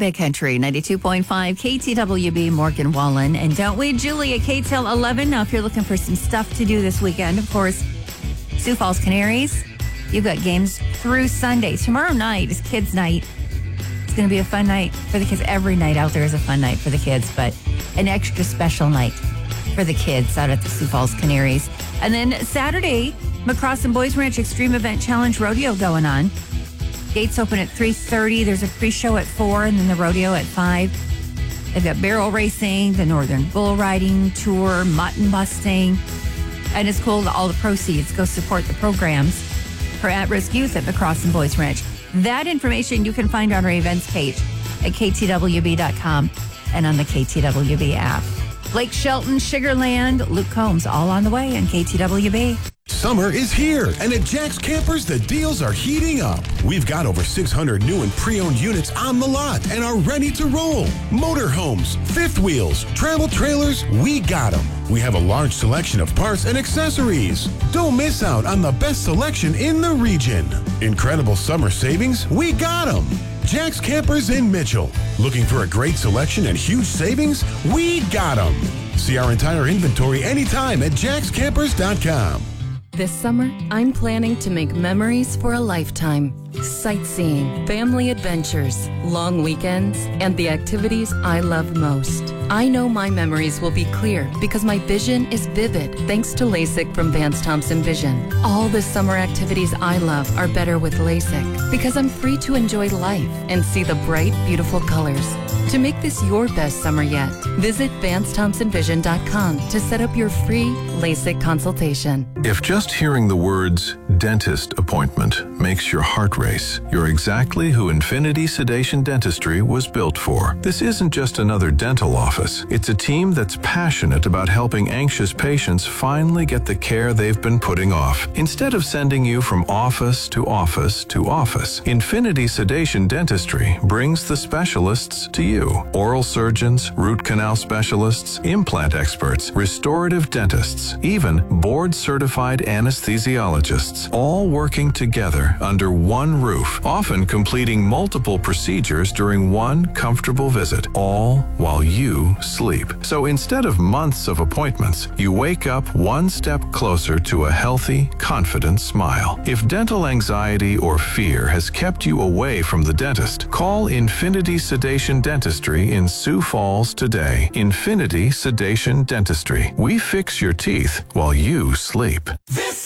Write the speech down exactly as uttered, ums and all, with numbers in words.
Big Country, ninety-two point five K T W B, Morgan Wallen. And don't we, Julie, at K T L eleven. Now, if you're looking for some stuff to do this weekend, of course, Sioux Falls Canaries, you've got games through Sunday. Tomorrow night is kids' night. It's going to be a fun night for the kids. Every night out there is a fun night for the kids, but an extra special night for the kids out at the Sioux Falls Canaries. And then Saturday, McCross and Boys Ranch Extreme Event Challenge Rodeo going on. Gates open at three thirty. There's a pre-show at four, and then the rodeo at five. They've got barrel racing, the Northern Bull Riding Tour, mutton busting. And it's cool that all the proceeds go support the programs for at-risk youth at McCross and Boys Ranch. That information you can find on our events page at K T W B dot com and on the K T W B app. Lake Shelton, Sugar Land, Luke Combs, all on the way on K T W B. Summer is here, and at Jack's Campers, the deals are heating up. We've got over six hundred new and pre-owned units on the lot and are ready to roll. Motorhomes, fifth wheels, travel trailers, we got them. We have a large selection of parts and accessories. Don't miss out on the best selection in the region. Incredible summer savings, we got them. Jack's Campers in Mitchell. Looking for a great selection and huge savings? We got them. See our entire inventory anytime at jacks campers dot com. This summer, I'm planning to make memories for a lifetime. Sightseeing, family adventures, long weekends, and the activities I love most. I know my memories will be clear because my vision is vivid thanks to LASIK from Vance Thompson Vision. All the summer activities I love are better with LASIK because I'm free to enjoy life and see the bright, beautiful colors. To make this your best summer yet, visit vance thompson vision dot com to set up your free LASIK consultation. If just hearing the words dentist appointment makes your heart race, you're exactly who Infinity Sedation Dentistry was built for. This isn't just another dental office. It's a team that's passionate about helping anxious patients finally get the care they've been putting off. Instead of sending you from office to office to office, Infinity Sedation Dentistry brings the specialists to you. Oral surgeons, root canal specialists, implant experts, restorative dentists, even board-certified anesthesiologists, all working together under one roof, often completing multiple procedures during one comfortable visit, all while you sleep. So instead of months of appointments, you wake up one step closer to a healthy, confident smile. If dental anxiety or fear has kept you away from the dentist, call Infinity Sedation Dentistry in Sioux Falls today. Infinity Sedation Dentistry. We fix your teeth while you sleep.